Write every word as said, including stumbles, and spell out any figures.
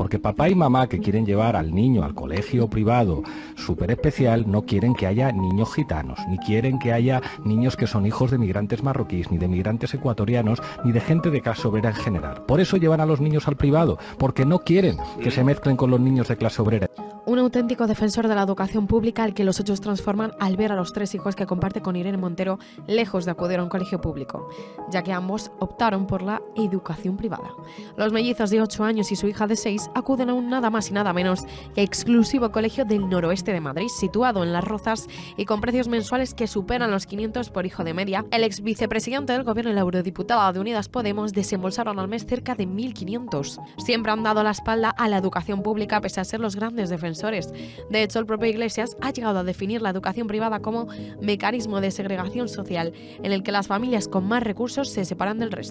porque papá y mamá que quieren llevar al niño al colegio privado súper especial no quieren que haya niños gitanos, ni quieren que haya niños que son hijos de migrantes marroquíes, ni de migrantes ecuatorianos, ni de gente de clase obrera en general. Por eso llevan a los niños al privado, porque no quieren que se mezclen con los niños de clase obrera. Un auténtico defensor de la educación pública al que los hechos transforman al ver a los tres hijos que comparte con Irene Montero lejos de acudir a un colegio público, ya que ambos optaron por la educación privada. Los mellizos de ocho años y su hija de seis acuden a un nada más y nada menos que exclusivo colegio del noroeste de Madrid, situado en Las Rozas y con precios mensuales que superan los quinientos por hijo de media. El ex vicepresidente del gobierno y la eurodiputada de Unidas Podemos desembolsaron al mes cerca de mil quinientos. Siempre han dado la espalda a la educación pública pese a ser los grandes defensores. De hecho, el propio Iglesias ha llegado a definir la educación privada como mecanismo de segregación social en el que las familias con más recursos se separan del resto.